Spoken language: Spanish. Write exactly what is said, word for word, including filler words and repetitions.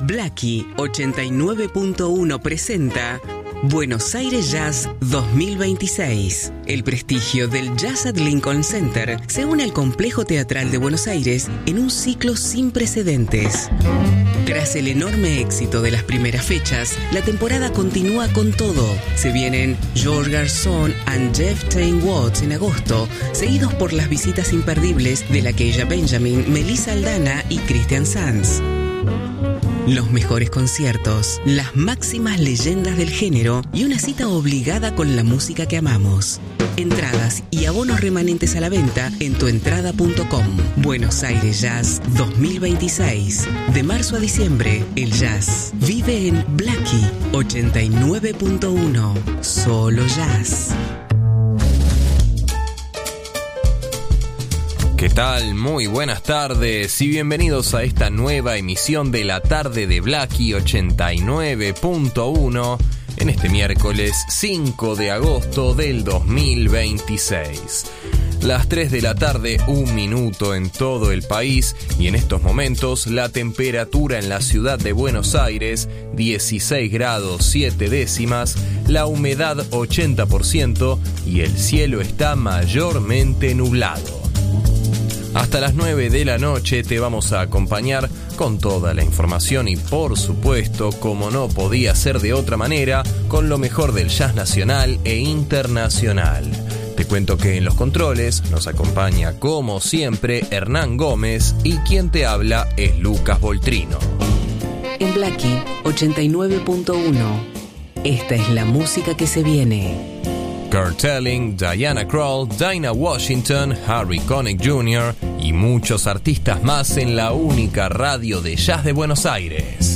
Blackie ochenta y nueve punto uno presenta Buenos Aires Jazz dos mil veintiséis. El prestigio del Jazz at Lincoln Center se une al Complejo Teatral de Buenos Aires en un ciclo sin precedentes. Tras el enorme éxito de las primeras fechas, la temporada continúa con todo. Se vienen George Garzón y Jeff Tain Watts en agosto, seguidos por las visitas imperdibles de Lakeisha Benjamin, Melissa Aldana y Christian Sanz. Los mejores conciertos, las máximas leyendas del género y una cita obligada con la música que amamos. Entradas y abonos remanentes a la venta en tuentrada punto com. Buenos Aires Jazz dos mil veintiséis. De marzo a diciembre, el jazz vive en Blackie ochenta y nueve punto uno. Solo jazz. ¿Qué tal? Muy buenas tardes y bienvenidos a esta nueva emisión de la tarde de Blackie ochenta y nueve punto uno en este miércoles cinco de agosto del dos mil veintiséis. Las tres de la tarde, un minuto en todo el país, y en estos momentos la temperatura en la ciudad de Buenos Aires, dieciséis grados siete décimas, la humedad ochenta por ciento y el cielo está mayormente nublado. Hasta las nueve de la noche te vamos a acompañar con toda la información y, por supuesto, como no podía ser de otra manera, con lo mejor del jazz nacional e internacional. Te cuento que en los controles nos acompaña, como siempre, Hernán Gómez y quien te habla es Lucas Voltrino. En Blackie ochenta y nueve punto uno, esta es la música que se viene. Kurt Elling, Diana Krall, Dinah Washington, Harry Connick junior y muchos artistas más en la única radio de jazz de Buenos Aires.